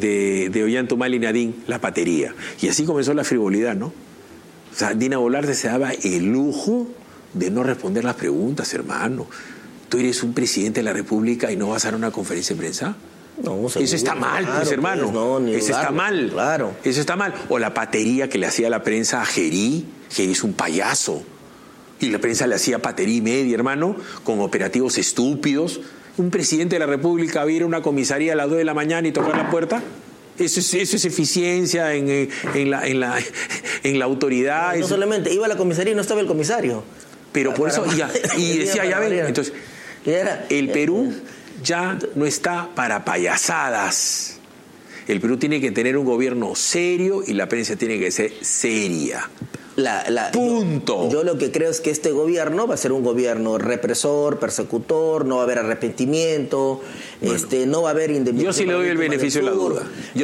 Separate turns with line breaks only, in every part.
de Ollantaytamala y Nadine, la patería. Y así comenzó la frivolidad, ¿no? O sea, Dina Boluarte se daba el lujo de no responder las preguntas, hermano. Tú eres un presidente de la República y no vas a dar una conferencia de prensa.
No,
eso está mal, pues, hermano. Eso está mal.
Claro.
Eso está mal. O la patería que le hacía la prensa a Gerí. Gerí es un payaso. Y la prensa le hacía patería y media, hermano, con operativos estúpidos. Un presidente de la República va a ir a una comisaría a las 2 de la mañana y tocar la puerta. Eso es eficiencia en la autoridad.
No solamente iba a la comisaría y no estaba el comisario.
Pero por eso, y decía, ya ven, entonces, el Perú ya no está para payasadas. El Perú tiene que tener un gobierno serio y la prensa tiene que ser seria. Punto.
Yo lo que creo es que este gobierno va a ser un gobierno represor, persecutor, no va a haber arrepentimiento, bueno, no va a haber indemnización.
Yo sí le doy el beneficio de la duda.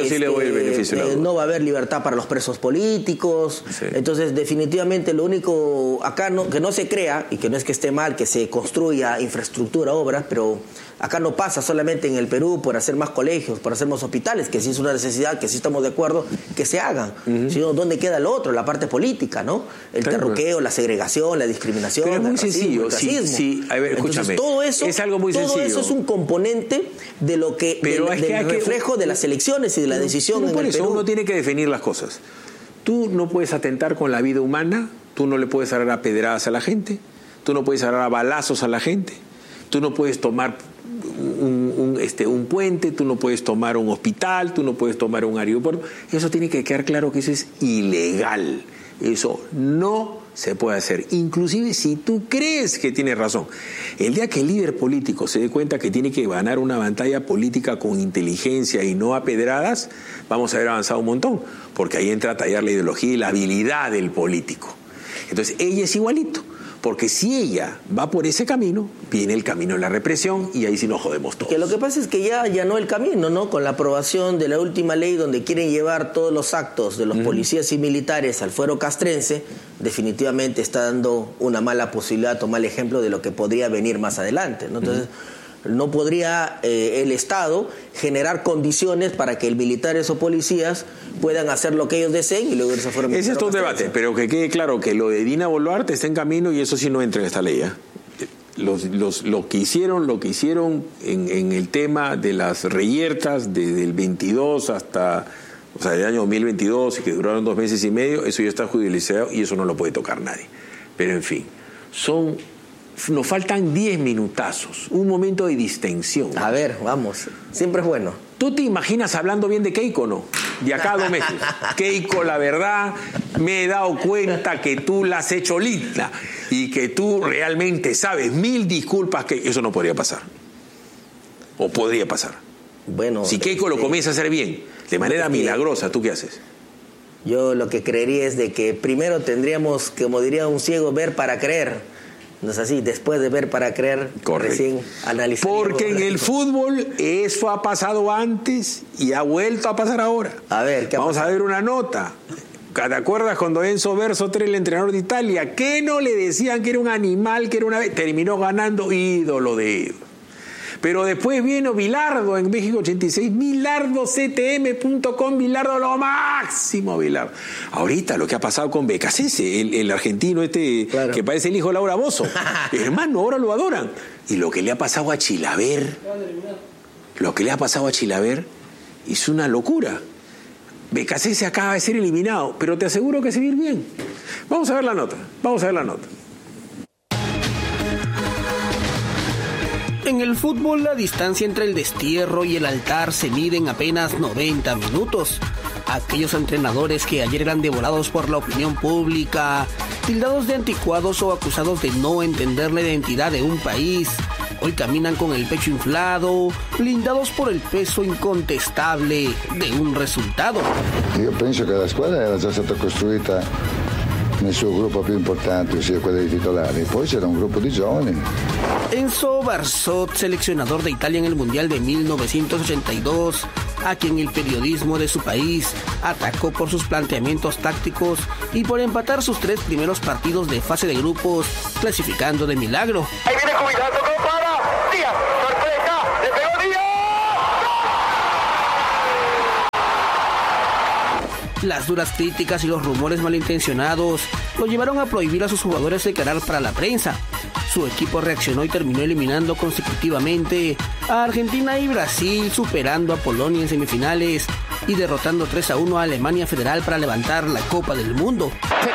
No va a haber libertad para los presos políticos. Sí. Entonces, definitivamente, lo único acá que no se crea, y que no es que esté mal que se construya infraestructura, obras, pero acá no pasa solamente en el Perú por hacer más colegios, por hacer más hospitales, que sí es una necesidad, que sí estamos de acuerdo que se hagan. Sino, ¿dónde queda lo otro? La parte política, ¿no? El terruqueo, la segregación, la discriminación,
pero es muy
racismo,
sencillo. Sí, a ver, escúchame.
Entonces, todo eso,
es algo muy sencillo.
Todo eso es un componente de lo que del reflejo de las elecciones y de la decisión en el Perú.
Por eso uno tiene que definir las cosas. Tú no puedes atentar con la vida humana, tú no le puedes agarrar a pedradas a la gente, tú no puedes agarrar a balazos a la gente, tú no puedes tomar un puente, tú no puedes tomar un hospital, tú no puedes tomar un aeropuerto. Eso tiene que quedar claro que eso es ilegal. Eso no se puede hacer. Inclusive si tú crees que tienes razón. El día que el líder político se dé cuenta que tiene que ganar una batalla política con inteligencia y no a pedradas, vamos a haber avanzado un montón. Porque ahí entra a tallar la ideología y la habilidad del político. Entonces ella es igualito. Porque si ella va por ese camino, viene el camino de la represión y ahí sí nos jodemos todos.
Que lo que pasa es que ya allanó el camino, ¿no? Con la aprobación de la última ley donde quieren llevar todos los actos de los policías y militares al fuero castrense, definitivamente está dando una mala posibilidad o mal ejemplo de lo que podría venir más adelante, ¿no? Entonces, no podría el Estado generar condiciones para que militares o policías puedan hacer lo que ellos deseen y luego se fueron.
Ese es todo un debate, pero que quede claro que lo de Dina Boluarte está en camino y eso sí no entra en esta ley. Lo que hicieron en el tema de las reyertas desde el 22 hasta, o sea, del año 2022 y que duraron 2 meses y medio, eso ya está judicializado y eso no lo puede tocar nadie. Pero en fin, nos faltan 10 minutazos, un momento de distensión.
A ver, vamos, siempre es bueno.
¿Tú te imaginas hablando bien de Keiko, no? De acá a 2 meses. Keiko, la verdad, me he dado cuenta que tú la has hecho linda y que tú realmente sabes, 1000 disculpas, que eso no podría pasar. O podría pasar.
Bueno,
si Keiko lo comienza a hacer bien, de manera milagrosa, ¿tú qué haces?
Yo lo que creería es de que primero tendríamos, como diría un ciego, ver para creer. No es así, después de ver para creer, recién analizar.
Porque en el fútbol eso ha pasado antes y ha vuelto a pasar ahora.
A ver, ¿qué
vamos a ver una nota. ¿Te acuerdas cuando Enzo Bersotero, el entrenador de Italia, que no le decían que era un animal, que era una... terminó ganando ídolo de ellos? Pero después vino Bilardo en México 86, bilardoctm.com, Bilardo lo máximo, Bilardo. Ahorita lo que ha pasado con Becasese, el argentino claro, que parece el hijo de Laura Bozzo. Hermano, ahora lo adoran. Y lo que le ha pasado a Chilaver, es una locura. Becasese acaba de ser eliminado, pero te aseguro que se va a ir bien. Vamos a ver la nota.
En el fútbol, la distancia entre el destierro y el altar se mide en apenas 90 minutos. Aquellos entrenadores que ayer eran devorados por la opinión pública, tildados de anticuados o acusados de no entender la identidad de un país, hoy caminan con el pecho inflado, blindados por el peso incontestable de un resultado.
Io penso che la squadra era già stata costruita nel suo gruppo più importante, ossia quello dei titolari. Poi c'era un gruppo di giovani.
Enzo Bersot, seleccionador de Italia en el Mundial de 1982, a quien el periodismo de su país atacó por sus planteamientos tácticos y por empatar sus 3 primeros partidos de fase de grupos, clasificando de milagro.
Ahí viene Cubilado, ¿cómo para? Díaz, sorpresa, le pegó Díaz.
Las duras críticas y los rumores malintencionados lo llevaron a prohibir a sus jugadores declarar para la prensa. Su equipo reaccionó y terminó eliminando consecutivamente a Argentina y Brasil, superando a Polonia en semifinales y derrotando 3-1 a Alemania Federal para levantar la Copa del Mundo.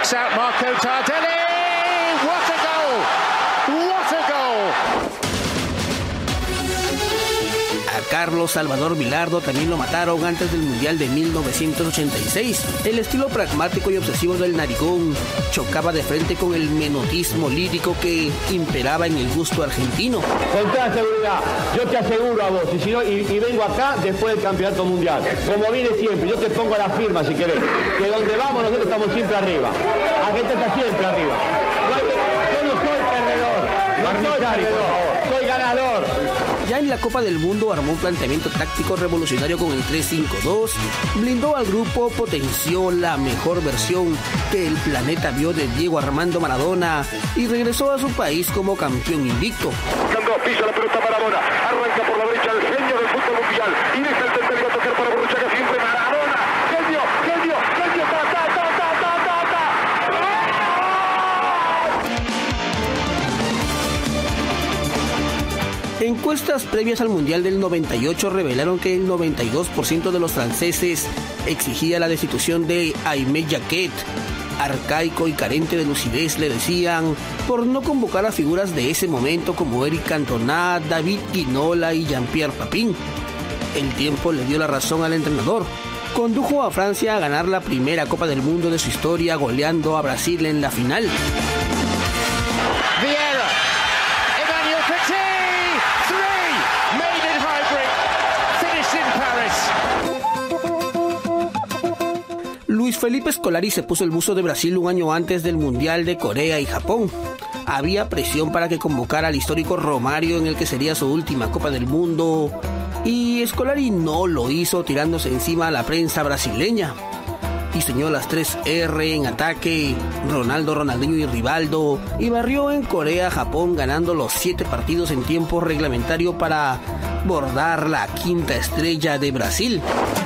A Carlos Salvador Vilardo también lo mataron antes del Mundial de 1986. El estilo pragmático y obsesivo del narigón chocaba de frente con el menotismo lírico que imperaba en el gusto argentino.
Con toda seguridad, yo te aseguro a vos, y vengo acá después del campeonato mundial, como viene siempre, yo te pongo la firma si querés, que donde vamos nosotros estamos siempre arriba. Argentina está siempre arriba. Yo no soy perdedor, soy ganador.
Ya en la Copa del Mundo armó un planteamiento táctico revolucionario con el 3-5-2, blindó al grupo, potenció la mejor versión que el planeta vio de Diego Armando Maradona y regresó a su país como campeón invicto.
Pisa la pelota Maradona, arranca por la derecha el genio del fútbol mundial y deja el tercero a tocar para Borruchaga siempre Maradona, genio,
Encuestas previas al Mundial del 98 revelaron que el 92% de los franceses exigía la destitución de Aimé Jacquet. Arcaico y carente de lucidez, le decían, por no convocar a figuras de ese momento como Eric Cantona, David Ginola y Jean-Pierre Papin. El tiempo le dio la razón al entrenador. Condujo a Francia a ganar la primera Copa del Mundo de su historia, goleando a Brasil en la final. Luis Felipe Scolari se puso el buzo de Brasil un año antes del Mundial de Corea y Japón. Había presión para que convocara al histórico Romario en el que sería su última Copa del Mundo, y Scolari no lo hizo, tirándose encima a la prensa brasileña. Diseñó las 3 R en ataque, Ronaldo, Ronaldinho y Rivaldo, y barrió en Corea-Japón ganando los 7 partidos en tiempo reglamentario para bordar la 5ª estrella de Brasil.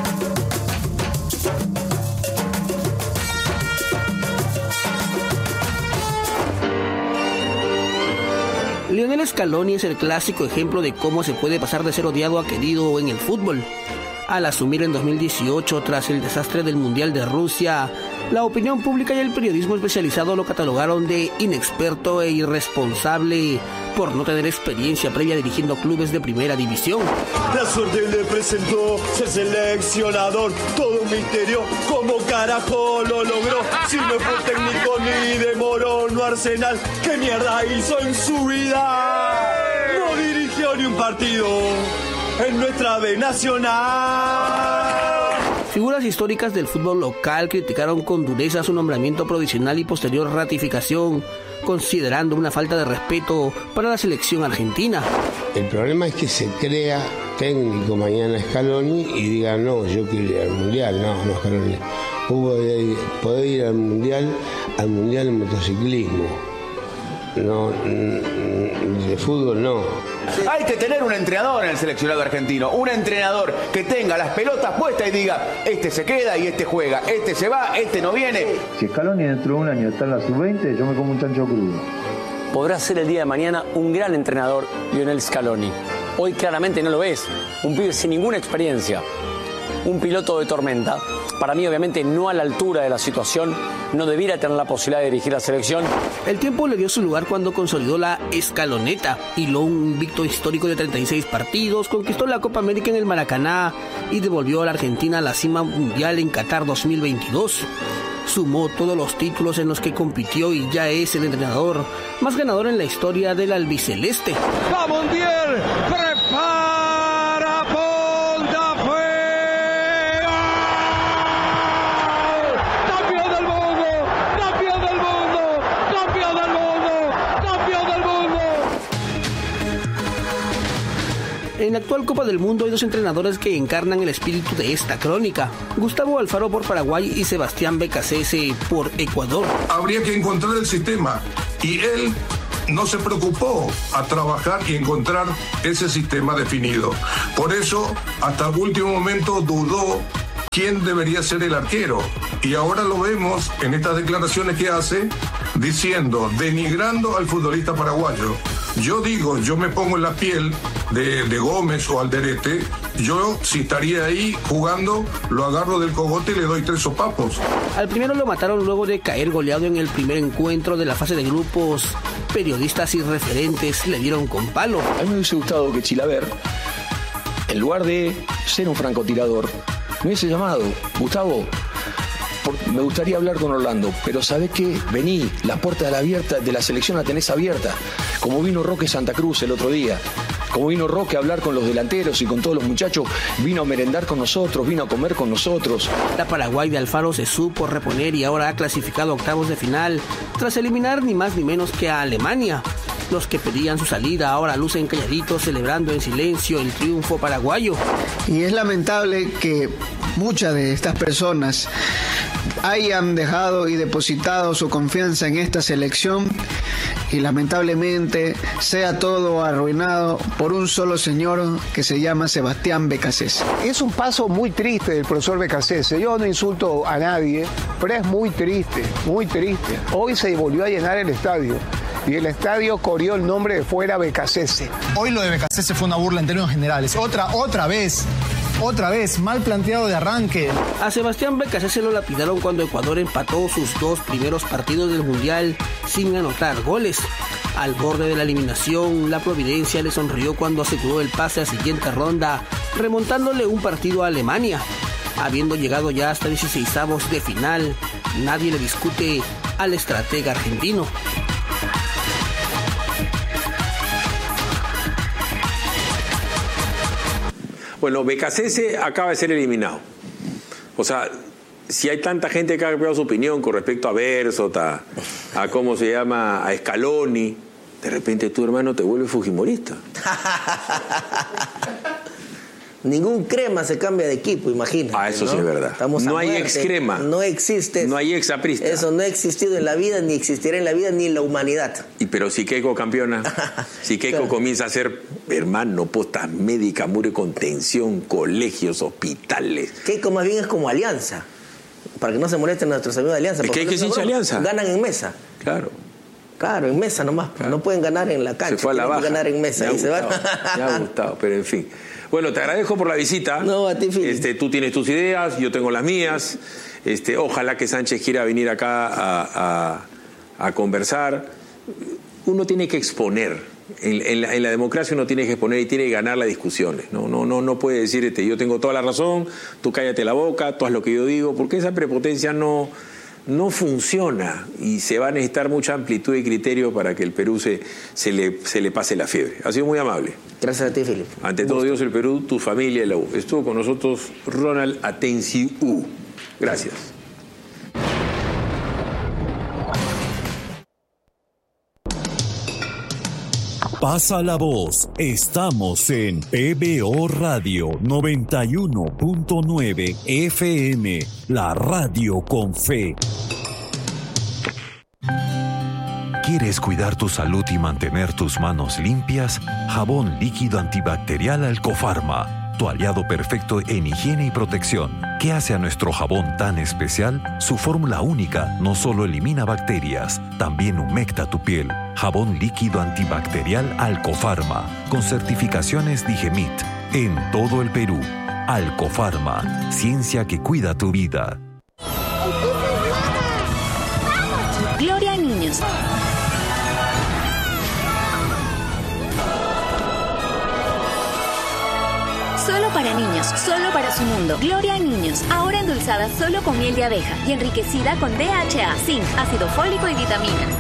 Lionel Scaloni es el clásico ejemplo de cómo se puede pasar de ser odiado a querido en el fútbol. Al asumir en 2018, tras el desastre del Mundial de Rusia, la opinión pública y el periodismo especializado lo catalogaron de inexperto e irresponsable por no tener experiencia previa dirigiendo clubes de primera división.
La suerte le presentó ser seleccionador, todo un misterio, ¿cómo carajo lo logró? Si no fue técnico ni de Morón o Arsenal, ¿qué mierda hizo en su vida? No dirigió ni un partido en nuestra B nacional.
Figuras históricas del fútbol local criticaron con dureza su nombramiento provisional y posterior ratificación, considerando una falta de respeto para la selección argentina.
El problema es que se crea técnico mañana Scaloni y diga, no, yo quiero ir al Mundial. No, Scaloni. Poder ir al Mundial en motociclismo. No, de fútbol no.
Hay que tener un entrenador en el seleccionado argentino, un entrenador que tenga las pelotas puestas y diga, este se queda y este juega, este se va, este no viene.
Si Scaloni dentro de un año está en la sub-20, yo me como un chancho crudo.
Podrá ser el día de mañana un gran entrenador, Lionel Scaloni. Hoy claramente no lo es, un pibe sin ninguna experiencia, un piloto de tormenta. Para mí, obviamente, no a la altura de la situación, no debiera tener la posibilidad de dirigir la selección.
El tiempo le dio su lugar cuando consolidó la escaloneta, hiló un invicto histórico de 36 partidos, conquistó la Copa América en el Maracaná y devolvió a la Argentina a la cima mundial en Qatar 2022. Sumó todos los títulos en los que compitió y ya es el entrenador más ganador en la historia del albiceleste.
¡Va Montiel! ¡Prepara! ¡Ponta fuego! ¡Campeón del mundo! ¡Campeón del mundo! ¡Campeón del mundo! ¡Campeón del mundo!
En la actual Copa del Mundo hay 2 entrenadores que encarnan el espíritu de esta crónica. Gustavo Alfaro por Paraguay y Sebastián Becasese por Ecuador.
Habría que encontrar el sistema y él no se preocupó a trabajar y encontrar ese sistema definido. Por eso, hasta el último momento dudó quién debería ser el arquero. Y ahora lo vemos en estas declaraciones que hace, diciendo, denigrando al futbolista paraguayo. Yo digo, yo me pongo en la piel de Gómez o Alderete, yo si estaría ahí jugando, lo agarro del cogote y le doy 3 sopapos.
Al primero lo mataron luego de caer goleado en el primer encuentro de la fase de grupos. Periodistas y referentes le dieron con palo.
A mí me hubiese gustado que Chilaver, en lugar de ser un francotirador, me hubiese llamado: Gustavo, me gustaría hablar con Orlando, pero ¿sabés qué? Vení, las puertas de la selección la tenés abierta, como vino Roque Santa Cruz el otro día, como vino Roque a hablar con los delanteros y con todos los muchachos, vino a merendar con nosotros, vino a comer con nosotros.
La Paraguay de Alfaro se supo reponer y ahora ha clasificado a octavos de final, tras eliminar ni más ni menos que a Alemania. Los que pedían su salida ahora lucen calladitos, celebrando en silencio el triunfo paraguayo.
Y es lamentable que muchas de estas personas hayan dejado y depositado su confianza en esta selección y lamentablemente sea todo arruinado por un solo señor que se llama Sebastián Beccacece.
Es un paso muy triste del profesor Beccacece. Yo no insulto a nadie, pero es muy triste, muy triste. Hoy se volvió a llenar el estadio. Y el estadio corrió el nombre de fuera Beccacece.
Hoy lo de Beccacece fue una burla en términos generales. Otra vez, mal planteado de arranque.
A Sebastián Beccacece lo lapidaron cuando Ecuador empató sus 2 primeros partidos del Mundial sin anotar goles. Al borde de la eliminación, la Providencia le sonrió cuando aseguró el pase a siguiente ronda, remontándole un partido a Alemania. Habiendo llegado ya hasta 16avos de final, nadie le discute al estratega argentino.
Bueno, Beccacece acaba de ser eliminado. O sea, si hay tanta gente que ha cambiado su opinión con respecto a Bersot, a cómo se llama, a Scaloni, de repente tu hermano te vuelve fujimorista.
Ningún crema se cambia de equipo, imagínate.
Eso
¿no?
sí es verdad.
No
hay ex-crema.
No existe.
No hay ex-aprista.
Eso no ha existido en la vida, ni existirá en la vida, ni en la humanidad.
Pero si Keiko campeona, si Keiko comienza a ser, hermano, postas médicas, muro de contención, colegios, hospitales.
Keiko más bien es como Alianza, para que no se molesten nuestros amigos de Alianza.
Es que es hincha Alianza.
Ganan en mesa. Claro, en mesa nomás. Claro. No pueden ganar en la cancha.
Se fue a la baja.
Ganar en mesa.
Me ha gustado, pero en fin. Bueno, te agradezco por la visita.
No, a ti, Fili.
Tú tienes tus ideas, yo tengo las mías. Ojalá que Sánchez quiera venir acá a conversar. Uno tiene que exponer. En la democracia uno tiene que exponer y tiene que ganar las discusiones. No puede decir, yo tengo toda la razón, tú cállate la boca, tú haz lo que yo digo, porque esa prepotencia no funciona y se va a necesitar mucha amplitud de criterio para que el Perú se le pase la fiebre. Ha sido muy amable.
Gracias a ti, Filipe.
Ante todo Dios, el Perú, tu familia y la U. Estuvo con nosotros Ronald Atencio. Gracias.
Pasa la voz. Estamos en PBO Radio 91.9 FM, la radio con fe. ¿Quieres cuidar tu salud y mantener tus manos limpias? Jabón líquido antibacterial Alcofarma, tu aliado perfecto en higiene y protección. ¿Qué hace a nuestro jabón tan especial? Su fórmula única no solo elimina bacterias, también humecta tu piel. Jabón líquido antibacterial Alcofarma, con certificaciones Digemit, en todo el Perú. Alcofarma, ciencia que cuida tu vida.
Gloria a niños. Solo para niños, solo para su mundo. Gloria a niños, ahora endulzada solo con miel de abeja y enriquecida con DHA, zinc, ácido fólico y vitaminas.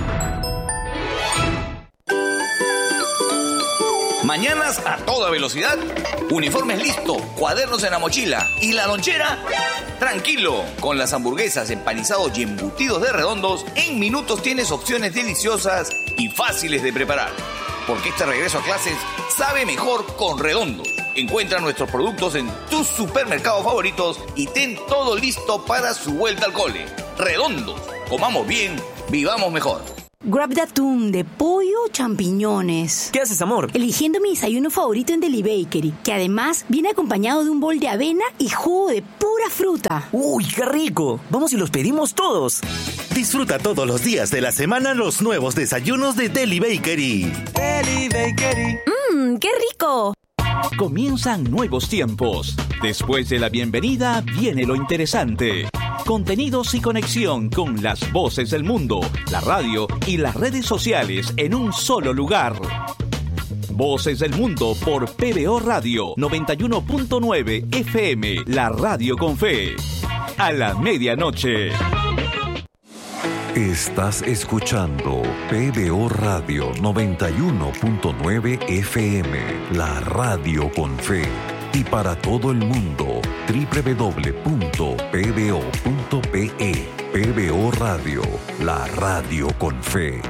Mañanas a toda velocidad, uniformes listo, cuadernos en la mochila y la lonchera. Tranquilo, con las hamburguesas, empanizados y embutidos de Redondos, en minutos tienes opciones deliciosas y fáciles de preparar. Porque este regreso a clases sabe mejor con Redondos. Encuentra nuestros productos en tus supermercados favoritos y ten todo listo para su vuelta al cole. Redondos, comamos bien, vivamos mejor.
Grab de atún, de pollo o champiñones.
¿Qué haces, amor?
Eligiendo mi desayuno favorito en Deli Bakery, que además viene acompañado de un bol de avena y jugo de pura fruta.
¡Uy, qué rico! Vamos y los pedimos todos.
Disfruta todos los días de la semana los nuevos desayunos de Deli Bakery.
Deli Bakery.
¡Qué rico!
Comienzan nuevos tiempos. Después de la bienvenida viene lo interesante. Contenidos y conexión con las voces del mundo, la radio y las redes sociales en un solo lugar. Voces del Mundo por PBO Radio 91.9 FM, la radio con fe. A la medianoche.
Estás escuchando PBO Radio 91.9 FM, la radio con fe. Y para todo el mundo, www.pbo.pe. PBO Radio, la radio con fe.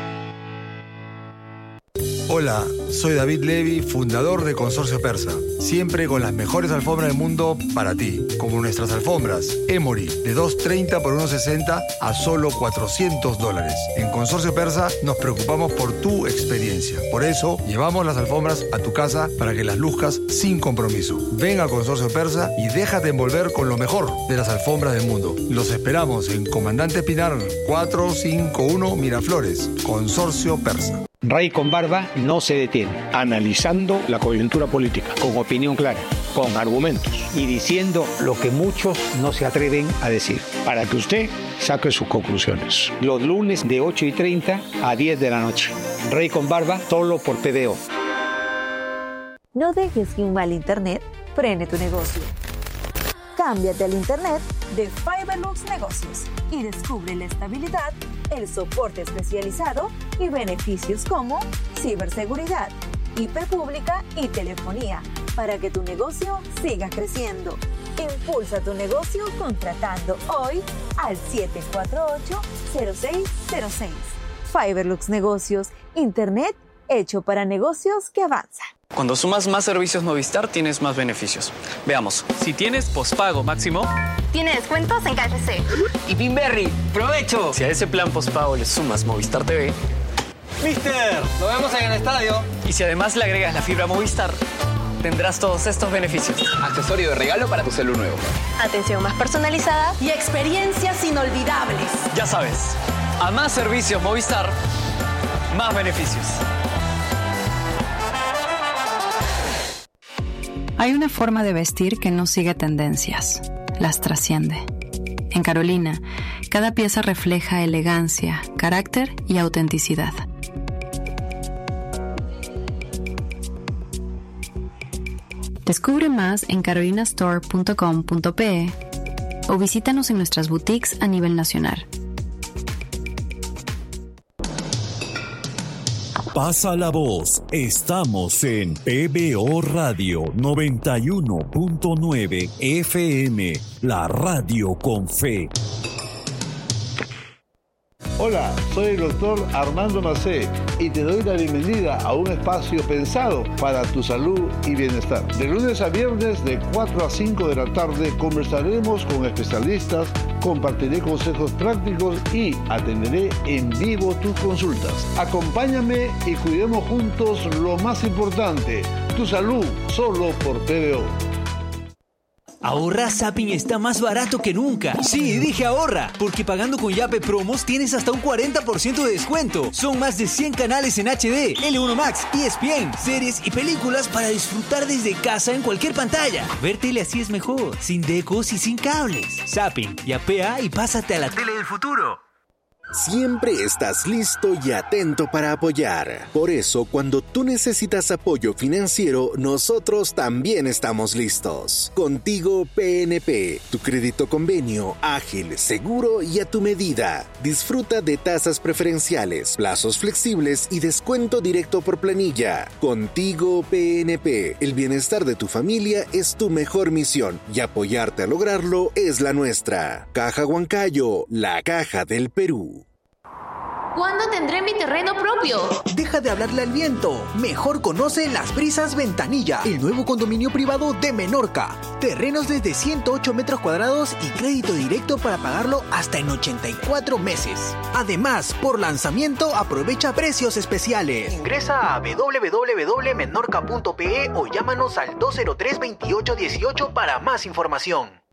Hola, soy David Levy, fundador de Consorcio Persa. Siempre con las mejores alfombras del mundo para ti, como nuestras alfombras Emory, de $230 por $160 a solo $400. En Consorcio Persa nos preocupamos por tu experiencia. Por eso, llevamos las alfombras a tu casa para que las luzcas sin compromiso. Ven a Consorcio Persa y déjate envolver con lo mejor de las alfombras del mundo. Los esperamos en Comandante Pinar 451 Miraflores. Consorcio Persa.
Rey con Barba no se detiene, analizando la coyuntura política, con opinión clara, con argumentos y diciendo lo que muchos no se atreven a decir, para que usted saque sus conclusiones. Los lunes de 8:30 a 10 de la noche. Rey con Barba, solo por PBO.
No dejes que un mal internet frene tu negocio. Cámbiate al internet de Fiberlux Negocios y descubre la estabilidad, el soporte especializado y beneficios como ciberseguridad, IP pública y telefonía para que tu negocio siga creciendo. Impulsa tu negocio contratando hoy al 748-0606. Fiberlux Negocios, internet hecho para negocios que avanza.
Cuando sumas más servicios Movistar, tienes más beneficios. Veamos. Si tienes pospago máximo,
tiene descuentos en KFC.
Y Pinberry, ¡provecho! Si a ese plan pospago le sumas Movistar TV,
¡Mister! ¡Nos vemos en el estadio!
Y si además le agregas la fibra Movistar, tendrás todos estos beneficios.
Accesorio de regalo para tu celu nuevo.
Atención más personalizada y experiencias inolvidables.
Ya sabes, a más servicios Movistar, más beneficios.
Hay una forma de vestir que no sigue tendencias, las trasciende. En Carolina, cada pieza refleja elegancia, carácter y autenticidad. Descubre más en carolinastore.com.pe o visítanos en nuestras boutiques a nivel nacional.
Pasa la voz. Estamos en PBO Radio 91.9 FM, la radio con fe.
Hola, soy el doctor Armando Macé y te doy la bienvenida a un espacio pensado para tu salud y bienestar. De lunes a viernes de 4 a 5 de la tarde conversaremos con especialistas, compartiré consejos prácticos y atenderé en vivo tus consultas. Acompáñame y cuidemos juntos lo más importante, tu salud, solo por PBO.
Ahorra, Zapping está más barato que nunca. Sí, dije ahorra, porque pagando con Yape Promos tienes hasta un 40% de descuento. Son más de 100 canales en HD, L1 Max, ESPN, series y películas para disfrutar desde casa en cualquier pantalla. Ver tele así es mejor, sin decos y sin cables. Zapping, yapea y pásate a la tele del futuro.
Siempre estás listo y atento para apoyar. Por eso, cuando tú necesitas apoyo financiero, nosotros también estamos listos. Contigo PNP, tu crédito convenio, ágil, seguro y a tu medida. Disfruta de tasas preferenciales, plazos flexibles y descuento directo por planilla. Contigo PNP, el bienestar de tu familia es tu mejor misión y apoyarte a lograrlo es la nuestra. Caja Huancayo, la caja del Perú.
¿Cuándo tendré mi terreno propio?
Deja de hablarle al viento. Mejor conoce Las Brisas Ventanilla, el nuevo condominio privado de Menorca. Terrenos desde 108 metros cuadrados y crédito directo para pagarlo hasta en 84 meses. Además, por lanzamiento aprovecha precios especiales. Ingresa a www.menorca.pe o llámanos al 203-2818 para más información.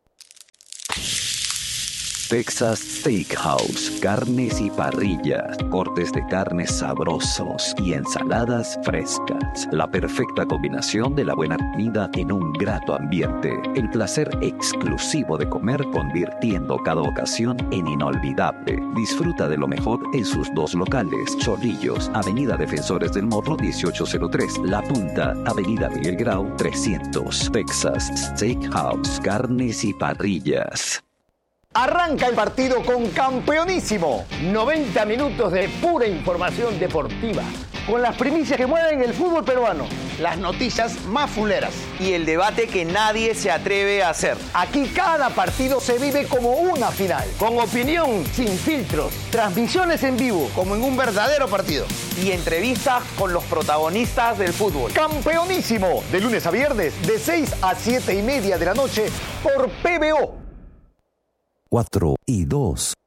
Texas Steakhouse, carnes y parrillas, cortes de carnes sabrosos y ensaladas frescas. La perfecta combinación de la buena comida en un grato ambiente. El placer exclusivo de comer convirtiendo cada ocasión en inolvidable. Disfruta de lo mejor en sus dos locales. Chorrillos, Avenida Defensores del Morro 1803. La Punta, Avenida Miguel Grau 300. Texas Steakhouse, carnes y parrillas.
Arranca el partido con Campeonísimo. 90 minutos de pura información deportiva. Con las primicias que mueven el fútbol peruano. Las noticias más fuleras.
Y el debate que nadie se atreve a hacer.
Aquí cada partido se vive como una final. Con opinión, sin filtros. Transmisiones en vivo, como en un verdadero partido.
Y entrevistas con los protagonistas del fútbol.
Campeonísimo. De lunes a viernes, de 6 a 7:30 de la noche, por PBO.
4 y 2.